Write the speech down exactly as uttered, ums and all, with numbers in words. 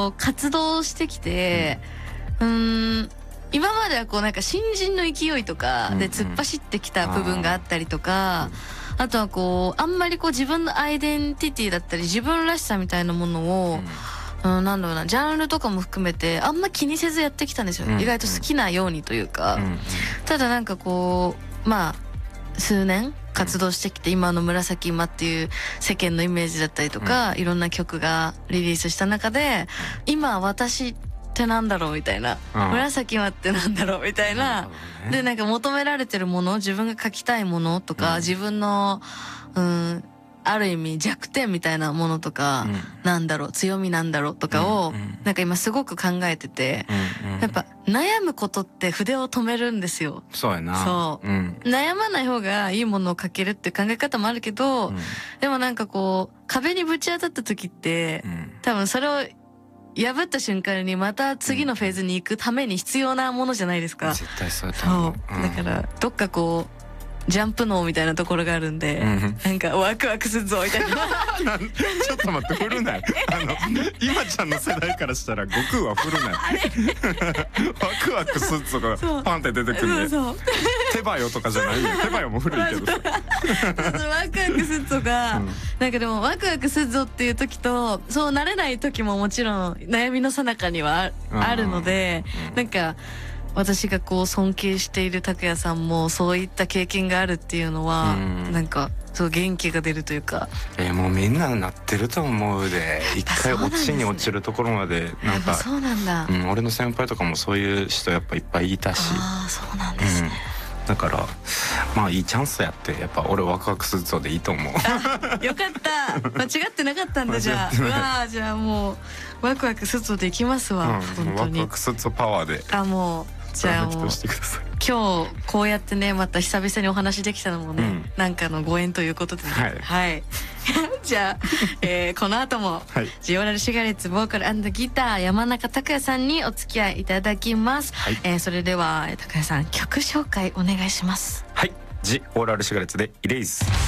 活動してきて、うーん今まではこうなんか新人の勢いとかで突っ走ってきた部分があったりとか、あとはこうあんまりこう自分のアイデンティティだったり自分らしさみたいなものを、うん、なんだろうな、ジャンルとかも含めてあんま気にせずやってきたんですよ、意外と好きなようにというか。ただなんかこうまあ数年活動してきて、今の紫今っていう世間のイメージだったりとか、いろんな曲がリリースした中で、今私ってなんだろうみたいな、紫今ってなんだろうみたいな、でなんか求められてるもの、自分が書きたいものとか、自分のうんある意味弱点みたいなものとか、なんだろう強みなんだろうとかをなんか今すごく考えてて、やっぱ悩むことって筆を止めるんですよ。 そうやな。 そう、悩まない方がいいものを書けるって考え方もあるけど、でもなんかこう壁にぶち当たった時って、多分それを破った瞬間にまた次のフェーズに行くために必要なものじゃないですか。 絶対そうやと思う。 そうだからどっかこうジャンプ脳みたいなところがあるんで、うん、なんかワクワクするぞみたいななちょっと待って振るなよあの今ちゃんの世代からしたら悟空は振るなよワクワクするぞがパンって出てくるんで、そうそう手羽よとかじゃないよ、手羽よも古いけどさワクワクするぞが、うん、なんかでもワクワクするぞっていう時とそうなれない時ももちろん悩みの最中には あ, あるので、うん、なんか私がこう尊敬している拓也さんもそういった経験があるっていうのは、うん、なんかそう元気が出るというか、 えー、もうみんななってると思うで、一回落ちに落ちるところまでなんかそうなんだ、 うん、俺の先輩とかもそういう人やっぱいっぱいいたし、 あそうなんですね、 うん、だからまあいいチャンスやって、やっぱ俺ワクワクするぞでいいと思う。 よかった間違ってなかったんだじゃあうわじゃあもうワクワクするぞでいきますわ、うん、本当にワクワクするぞパワーで、 あもうじゃあもう今日こうやってねまた久々にお話できたのもね、うん、なんかのご縁ということでね、はい、はい、じゃあ、えー、この後も、はい、ジオラルシガレッツボーカル&ギター山中拓也さんにお付き合いいただきます、はい、えー、それでは拓也さん曲紹介お願いします。 はい、ジオラルシガレッツでイレイズ。